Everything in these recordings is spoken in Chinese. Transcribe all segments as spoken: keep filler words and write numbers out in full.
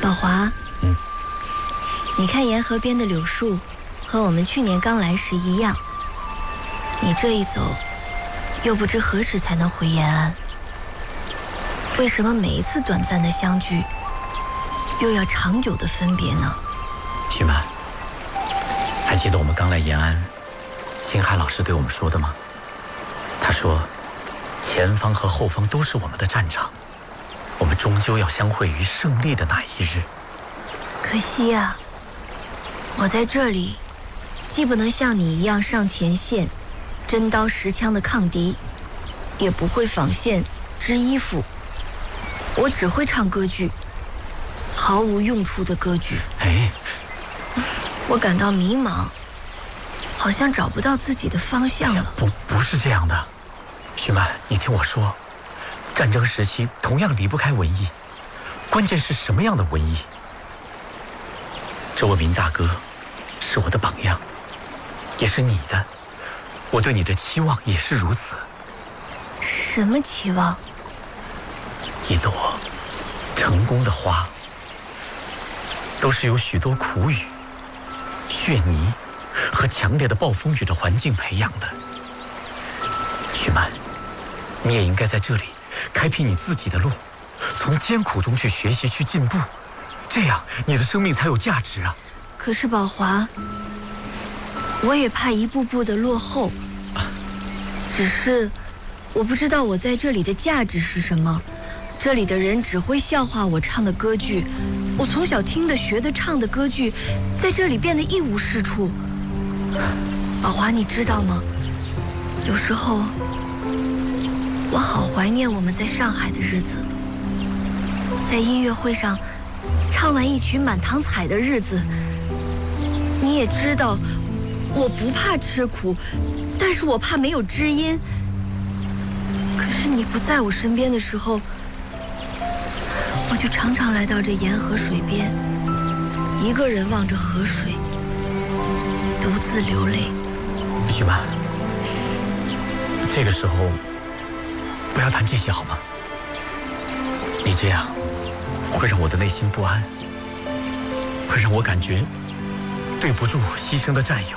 宝华， 嗯， 你看沿河边的柳树，和我们去年刚来时一样。你这一走，又不知何时才能回延安。为什么每一次短暂的相聚，又要长久的分别呢？ 徐曼，还记得我们刚来延安，星海老师对我们说的吗？他说，前方和后方都是我们的战场，我们终究要相会于胜利的那一日。 可惜啊，我在这里，既不能像你一样上前线，真刀实枪的抗敌，也不会纺线织衣服，我只会唱歌剧，毫无用处的歌剧。 哎， 我感到迷茫，好像找不到自己的方向了。 不，不是这样的，徐曼，你听我说，战争时期同样离不开文艺，关键是什么样的文艺？这位明大哥是我的榜样，也是你的，我对你的期望也是如此。 什么期望？ 一朵成功的花，都是由许多苦雨、血泥和强烈的暴风雨的环境培养的。徐曼，你也应该在这里开辟你自己的路，从艰苦中去学习、去进步，这样你的生命才有价值啊！ 可是宝华，我也怕一步步的落后。只是我不知道我在这里的价值是什么。这里的人只会笑话我唱的歌剧，我从小听的、学的、唱的歌剧，在这里变得一无是处。宝华，你知道吗？有时候我好怀念我们在上海的日子，在音乐会上唱完一曲《满堂彩》的日子。你也知道，我不怕吃苦，但是我怕没有知音。可是你不在我身边的时候，我就常常来到这沿河水边，一个人望着河水，独自流泪。 徐曼，这个时候不要谈这些好吗？你这样会让我的内心不安，会让我感觉对不住牺牲的战友。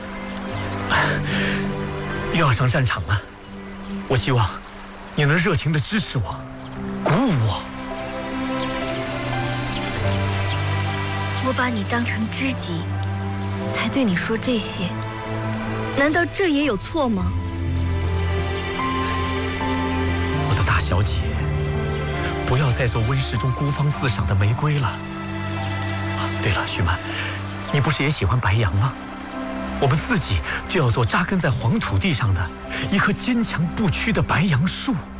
又要上战场了，我希望你能热情地支持我，鼓舞我。 我把你当成知己，才对你说这些，难道这也有错吗？ 我的大小姐，不要再做温室中孤芳自赏的玫瑰了。啊，对了，徐曼，你不是也喜欢白杨吗？我们自己就要做扎根在黄土地上的一棵坚强不屈的白杨树。